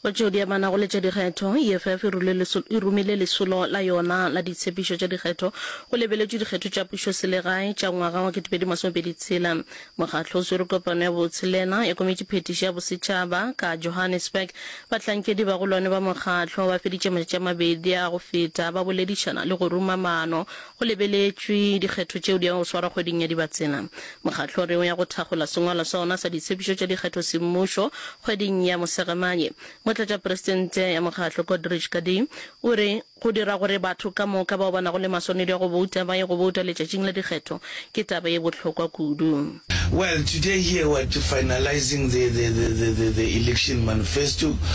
Jodi ya mana go le dikgetho EFF e rumile lesolo la yona la ditshepišo tša dikgetho go lebeletswe dikgetho tša pušo selegae tša ngwaga wa 2026. Mokgatlo o swere kopano ya botshelena ya komiti phetiši ya bosetšhaba ka Johannesburg. Bahlankedi ba golwane ba mokgatlo ba feditše matšatši a mabedi a go feta ba boledišana le go ruma maano go lebeletswe dikgetho tšeo di go swara kgweding ya Dibatsela. Mokgatlo re ya go thakgola sengwalo sa ona sa ditshepišo tša dikgetho semmušo kgweding ya Mosegamane. Motlatša presidente ya mokgatlo Godrich Kadi o re go dira gore batho ka moka ba bona go le maswanedi go bouta ba ye go bouta letšatšing la dikgetho ke taba ye bohlokwa kudu. Well, today here we're finalizing the election manifesto.